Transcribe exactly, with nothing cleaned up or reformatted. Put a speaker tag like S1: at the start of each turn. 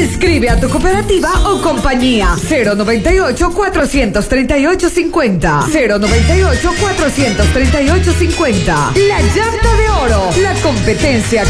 S1: Inscribe a tu cooperativa o compañía. cero noventa y ocho, cuatrocientos treinta y ocho, cincuenta. cero noventa y ocho, cuatrocientos treinta y ocho, cincuenta. La Llanta de Oro. La competencia